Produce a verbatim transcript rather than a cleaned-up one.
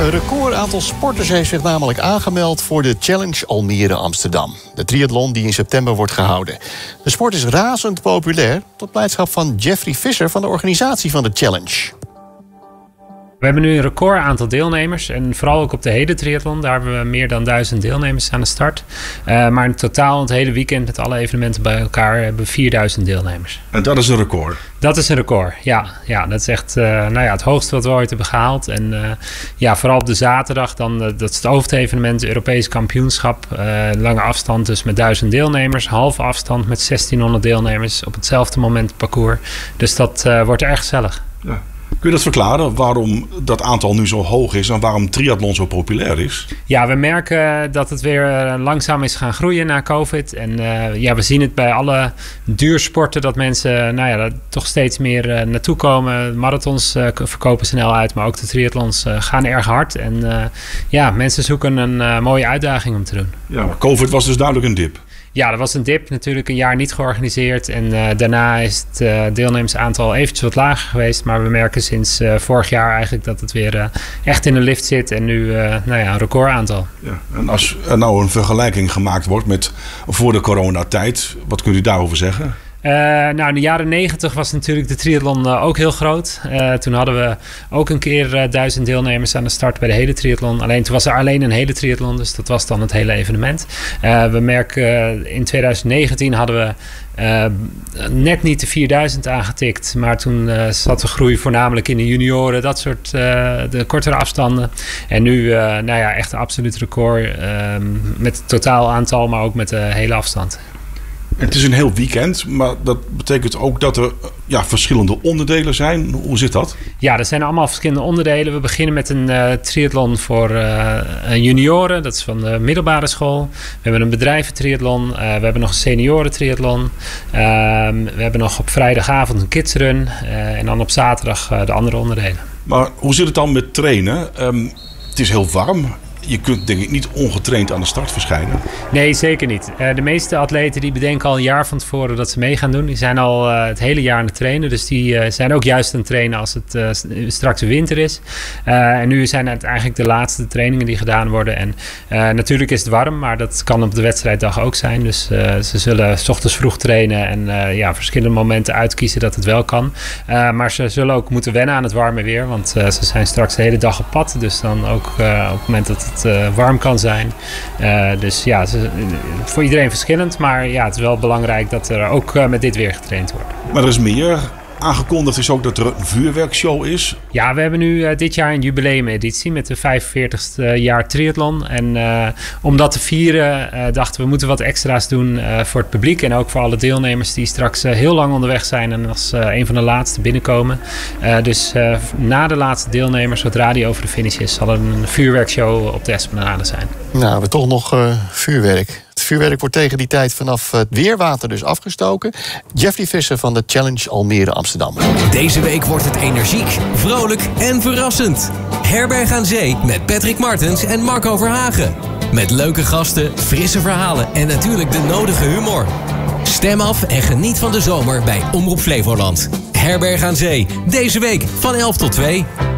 Een record aantal sporters heeft zich namelijk aangemeld voor de Challenge Almere Amsterdam. De triathlon die in september wordt gehouden. De sport is razend populair, tot blijdschap van Jeffrey Visser van de organisatie van de Challenge. We hebben nu een record aantal deelnemers. En vooral ook op de hele triathlon. Daar hebben we meer dan duizend deelnemers aan de start. Uh, maar in totaal het hele weekend met alle evenementen bij elkaar hebben we vierduizend deelnemers. En dat is een record? Dat is een record, ja. ja dat is echt uh, nou ja, het hoogste wat we ooit hebben gehaald. En uh, ja, vooral op de zaterdag, dan, uh, dat is het hoofdevenement, Europees kampioenschap. Uh, lange afstand dus met duizend deelnemers. Halve afstand met zestienhonderd deelnemers op hetzelfde moment parcours. Dus dat uh, wordt erg gezellig. Ja. Kun je dat verklaren, waarom dat aantal nu zo hoog is en waarom triathlon zo populair is? Ja, we merken dat het weer langzaam is gaan groeien na COVID. En uh, ja, we zien het bij alle duursporten dat mensen nou ja, toch steeds meer uh, naartoe komen. Marathons uh, verkopen snel uit, maar ook de triathlons uh, gaan erg hard. En uh, ja, mensen zoeken een uh, mooie uitdaging om te doen. Ja, maar COVID was dus duidelijk een dip. Ja, dat was een dip. Natuurlijk een jaar niet georganiseerd. En uh, daarna is het uh, deelnemersaantal eventjes wat lager geweest. Maar we merken sinds uh, vorig jaar eigenlijk dat het weer uh, echt in de lift zit. En nu uh, nou ja, een recordaantal. Ja, en als er nou een vergelijking gemaakt wordt met voor de coronatijd, wat kunt u daarover zeggen? Uh, nou, in de jaren negentig was natuurlijk de triathlon uh, ook heel groot. Uh, toen hadden we ook een keer uh, duizend deelnemers aan de start bij de hele triathlon. Alleen toen was er alleen een hele triathlon, dus dat was dan het hele evenement. Uh, we merken uh, in twintig negentien hadden we uh, net niet de vierduizend aangetikt. Maar toen uh, zat de groei voornamelijk in de junioren, dat soort uh, de kortere afstanden. En nu uh, nou ja, echt een absoluut record uh, met het totaal aantal, maar ook met de hele afstand. Het is een heel weekend, maar dat betekent ook dat er ja, verschillende onderdelen zijn. Hoe zit dat? Ja, er zijn allemaal verschillende onderdelen. We beginnen met een uh, triathlon voor uh, junioren. Dat is van de middelbare school. We hebben een bedrijventriathlon. Uh, we hebben nog een seniorentriathlon. Uh, we hebben nog op vrijdagavond een kidsrun. Uh, en dan op zaterdag uh, de andere onderdelen. Maar hoe zit het dan met trainen? Um, het is heel warm. Je kunt denk ik niet ongetraind aan de start verschijnen. Nee, zeker niet. Uh, de meeste atleten die bedenken al een jaar van tevoren dat ze mee gaan doen. Die zijn al uh, het hele jaar aan het trainen. Dus die uh, zijn ook juist aan het trainen als het uh, straks de winter is. Uh, en nu zijn het eigenlijk de laatste trainingen die gedaan worden. En uh, natuurlijk is het warm, maar dat kan op de wedstrijddag ook zijn. Dus uh, ze zullen 's ochtends vroeg trainen en uh, ja, verschillende momenten uitkiezen dat het wel kan. Uh, maar ze zullen ook moeten wennen aan het warme weer. Want uh, ze zijn straks de hele dag op pad. Dus dan ook uh, op het moment dat het uh, warm kan zijn. Uh, dus ja, ze, voor iedereen verschillend. Maar ja, het is wel belangrijk dat er ook uh, met dit weer getraind wordt. Maar er is meer. Aangekondigd is ook dat er een vuurwerkshow is. Ja, we hebben nu uh, dit jaar een jubileumeditie met de vijfenveertigste jaar triathlon. En uh, om dat te vieren uh, dachten we moeten wat extra's doen uh, voor het publiek. En ook voor alle deelnemers die straks uh, heel lang onderweg zijn en als uh, een van de laatste binnenkomen. Uh, dus uh, na de laatste deelnemers, zodra die over de finish is, zal er een vuurwerkshow op de Esplanade zijn. Nou, we hebben toch nog uh, vuurwerk. Het vuurwerk wordt tegen die tijd vanaf het weerwater dus afgestoken. Jeffrey Visser van de Challenge Almere Amsterdam. Deze week wordt het energiek, vrolijk en verrassend. Herberg aan Zee met Patrick Martens en Marco Verhagen. Met leuke gasten, frisse verhalen en natuurlijk de nodige humor. Stem af en geniet van de zomer bij Omroep Flevoland. Herberg aan Zee, deze week van elf tot twee.